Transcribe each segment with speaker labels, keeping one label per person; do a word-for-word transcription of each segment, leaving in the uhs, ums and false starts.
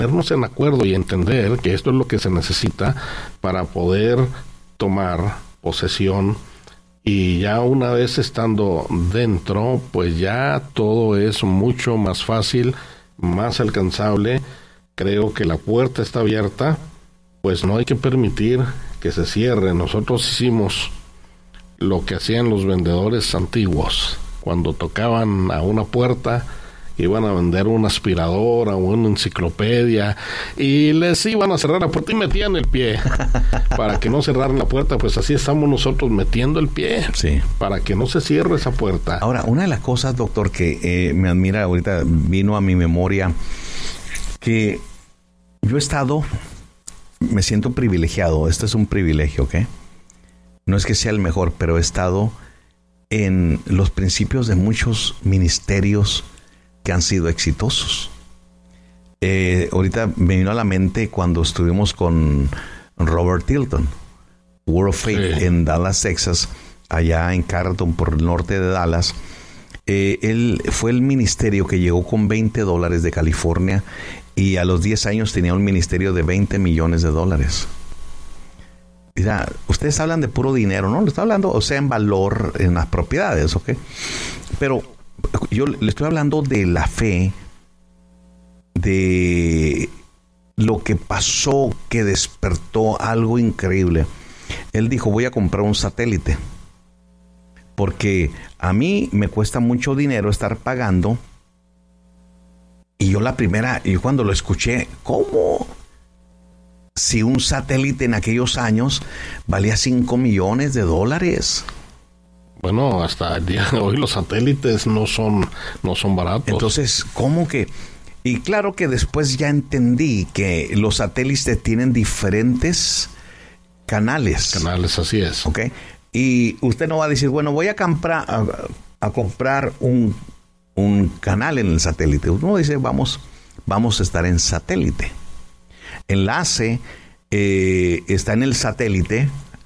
Speaker 1: ponernos en acuerdo y entender que esto es lo que se necesita para poder tomar posesión, y ya una vez estando dentro, pues ya todo es mucho más fácil, más alcanzable. Creo que la puerta está abierta, pues no hay que permitir que se cierre. Nosotros hicimos lo que hacían los vendedores antiguos. Cuando tocaban a una puerta, iban a vender una aspiradora o una enciclopedia y les iban a cerrar la puerta y metían el pie para que no cerraran la puerta. Pues así estamos nosotros, metiendo el pie, sí, para que no se cierre esa puerta.
Speaker 2: Ahora, una de las cosas, doctor, que eh, me admira ahorita, vino a mi memoria, que yo he estado, me siento privilegiado. Este es un privilegio, ¿ok? No es que sea el mejor, pero he estado en los principios de muchos ministerios que han sido exitosos. Eh, ahorita me vino a la mente cuando estuvimos con Robert Tilton, World of Faith, sí, en Dallas, Texas, allá en Carrollton, por el norte de Dallas. Eh, él fue el ministerio que llegó con veinte dólares de California, y a los diez años tenía un ministerio de veinte millones de dólares. Mira, ustedes hablan de puro dinero, ¿no? Le estoy hablando, o sea, en valor, en las propiedades, ¿ok? Pero yo le estoy hablando de la fe, de lo que pasó, que despertó algo increíble. Él dijo, voy a comprar un satélite, porque a mí me cuesta mucho dinero estar pagando. Y yo la primera, yo cuando lo escuché, ¿cómo? Si un satélite en aquellos años valía cinco millones de dólares.
Speaker 1: Bueno, hasta el día de hoy los satélites no son, no son baratos.
Speaker 2: Entonces, ¿cómo que? Y claro que después ya entendí que los satélites tienen diferentes canales.
Speaker 1: Canales, así es.
Speaker 2: ¿Ok? Y usted no va a decir, bueno, voy a comprar, a, a comprar un, un canal en el satélite. Uno dice, vamos, vamos a estar en satélite. Enlace eh, está en el satélite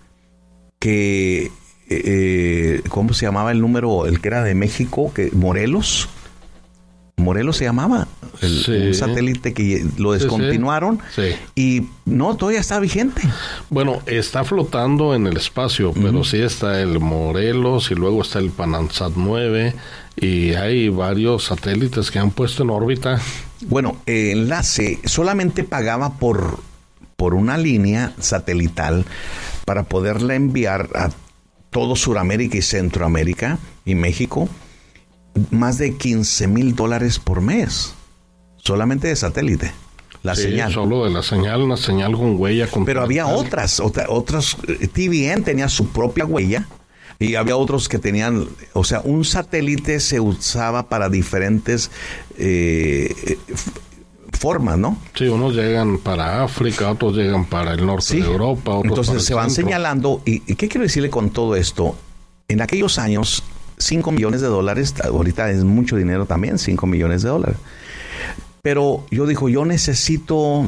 Speaker 2: que... Eh, ¿cómo se llamaba el número? El que era de México, que Morelos. Morelos se llamaba. El, sí. Un satélite que lo descontinuaron. Sí, sí. Y no, todavía está vigente.
Speaker 1: Bueno, está flotando en el espacio, pero uh-huh. sí está el Morelos y luego está el Panansat nueve y hay varios satélites que han puesto en órbita.
Speaker 2: Bueno, eh, Enlace solamente pagaba por, por una línea satelital para poderla enviar a todo Sudamérica y Centroamérica y México, más de quince mil dólares por mes, solamente de satélite, la
Speaker 1: sí,
Speaker 2: señal.
Speaker 1: Solo de la señal, una señal con huella. Con
Speaker 2: Pero había otras, otra, otras, T V N tenía su propia huella, y había otros que tenían, o sea, un satélite se usaba para diferentes eh, formas, ¿no?
Speaker 1: Sí, unos llegan para África, otros llegan para el norte sí. de Europa, otros
Speaker 2: Entonces
Speaker 1: para el
Speaker 2: se van
Speaker 1: centro.
Speaker 2: señalando. ¿Y, ¿Y qué quiero decirle con todo esto? En aquellos años, cinco millones de dólares, ahorita es mucho dinero también, cinco millones de dólares. Pero yo digo, yo necesito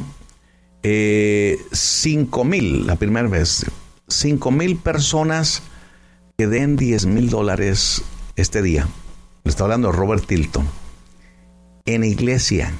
Speaker 2: eh, cinco mil, la primera vez, cinco mil personas que den diez mil dólares este día. Le estoy hablando de Robert Tilton. En iglesia.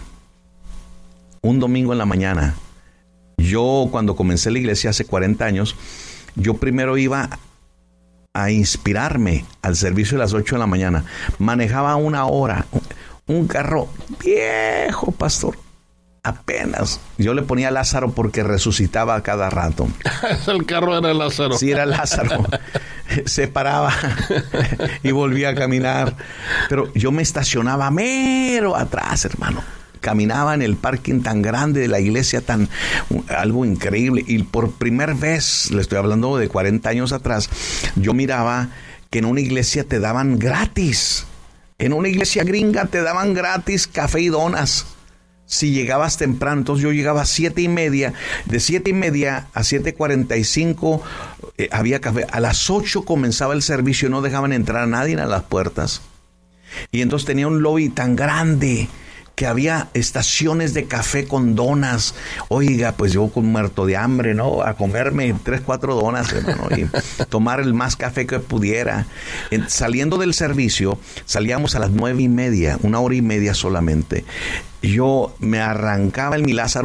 Speaker 2: Un domingo en la mañana. Yo cuando comencé la iglesia hace cuarenta años, yo primero iba a inspirarme al servicio de las ocho de la mañana. Manejaba una hora, un carro viejo, pastor. Apenas. Yo le ponía Lázaro porque resucitaba a cada rato.
Speaker 1: El carro era Lázaro.
Speaker 2: Sí, era Lázaro. Se paraba y volvía a caminar. Pero yo me estacionaba mero atrás, hermano. Caminaba en el parking tan grande de la iglesia, tan algo increíble. Y por primera vez, le estoy hablando de cuarenta años atrás, yo miraba que en una iglesia te daban gratis. En una iglesia gringa te daban gratis café y donas si llegabas temprano. Entonces yo llegaba a siete y media. De siete y media a siete cuarenta y cinco eh, había café. A las ocho comenzaba el servicio y no dejaban entrar a nadie a las puertas. Y entonces tenía un lobby tan grande que había estaciones de café con donas. Oiga, pues yo con muerto de hambre, ¿no? A comerme tres, cuatro donas, hermano, y tomar el más café que pudiera. En, saliendo del servicio, salíamos a las nueve y media, una hora y media solamente. Yo me arrancaba el mi Lázaro